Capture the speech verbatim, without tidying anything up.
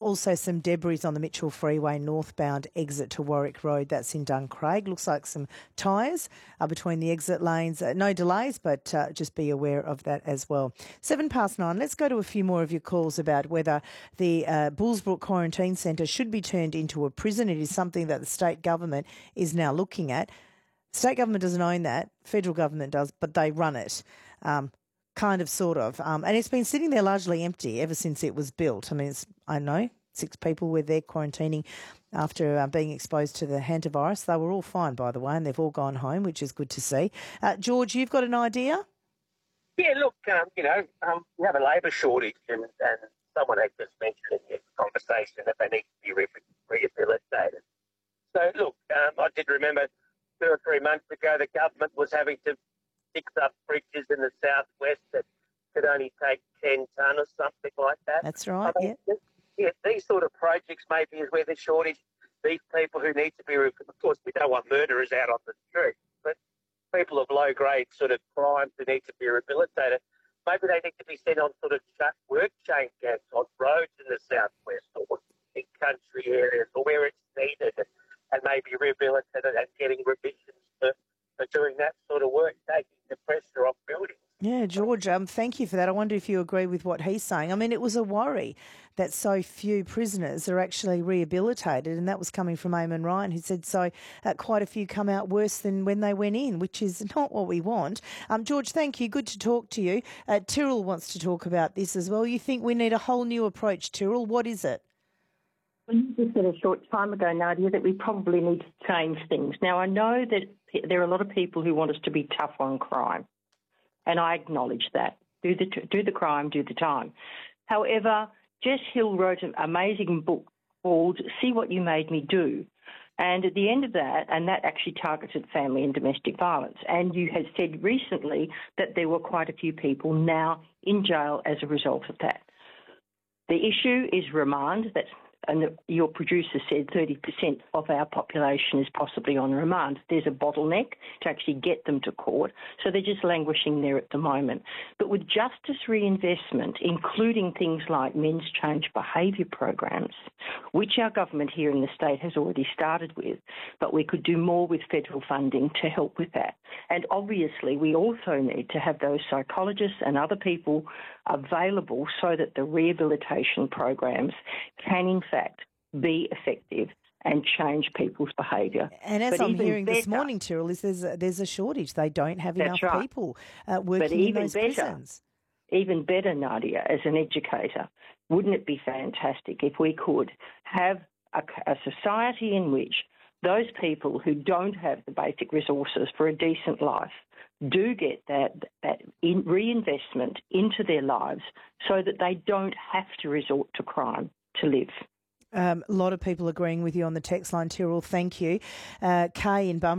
also some debris on the Mitchell Freeway northbound exit to Warwick Road. That's in Duncraig. Looks like some tyres uh, between the exit lanes. Uh, no delays, but uh, just be aware of that as well. Seven past nine. Let's go to a few more of your calls about whether the uh, Bullsbrook Quarantine Centre should be turned into a prison. It is something that the state government is now looking at. State government doesn't own that. Federal government does, but they run it. Um, kind of, sort of. Um, and it's been sitting there largely empty ever since it was built. I mean, it's, I know, six people were there quarantining after uh, being exposed to the hantavirus. They were all fine, by the way, and they've all gone home, which is good to see. Uh, George, you've got an idea? Yeah, look, um, you know, um, we have a labour shortage, and, and someone had just mentioned in the conversation that they need to be re- rehabilitated. So, look, um, I did remember two or three months ago the government was having to fix up bridges in the southwest that could only take ten tonne or something like that. That's right, I mean, yeah. Yeah, these sort of projects maybe is where the shortage, these people who need to be, of course, we don't want murderers out on the street, but people of low-grade sort of crimes who need to be rehabilitated, maybe they need to be sent on sort of work change camps on roads in the southwest or in country areas or where it's needed, and maybe rehabilitated and getting remissions for, for doing that sort of work, taking the pressure off buildings. Yeah, George, um, thank you for that. I wonder if you agree with what he's saying. I mean, it was a worry that so few prisoners are actually rehabilitated, and that was coming from Eamon Ryan, who said so uh, quite a few come out worse than when they went in, which is not what we want. Um, George, thank you. Good to talk to you. Uh, Tyrrell wants to talk about this as well. You think we need a whole new approach, Tyrrell. What is it? Well, you just said a short time ago, Nadia, that we probably need to change things. Now, I know that there are a lot of people who want us to be tough on crime, and I acknowledge that. Do the do the crime, do the time. However, Jess Hill wrote an amazing book called See What You Made Me Do. And at the end of that, and that actually targeted family and domestic violence. And you had said recently that there were quite a few people now in jail as a result of that. The issue is remand. That's And your producer said thirty percent of our population is possibly on remand. There's a bottleneck to actually get them to court, so they're just languishing there at the moment. But with justice reinvestment, including things like men's change behaviour programs, which our government here in the state has already started with, but we could do more with federal funding to help with that. And obviously, we also need to have those psychologists and other people available so that the rehabilitation programs can, in fact, be effective and change people's behaviour. And as but I'm hearing better, this morning, Tyrrell, is there's a, there's a shortage. They don't have enough right. people uh, working in those better, prisons. Even better, Nadia, as an educator, wouldn't it be fantastic if we could have a, a society in which those people who don't have the basic resources for a decent life do get that, that in reinvestment into their lives so that they don't have to resort to crime to live. Um, a lot of people agreeing with you on the text line, Tyrrell. Thank you. Uh, Kay in Bum.